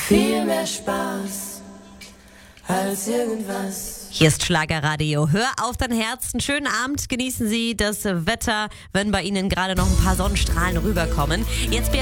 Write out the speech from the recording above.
Viel mehr Spaß als irgendwas. Hier ist Schlagerradio. Hör auf dein Herz. Einen schönen Abend. Genießen Sie das Wetter, wenn bei Ihnen gerade noch ein paar Sonnenstrahlen rüberkommen. Jetzt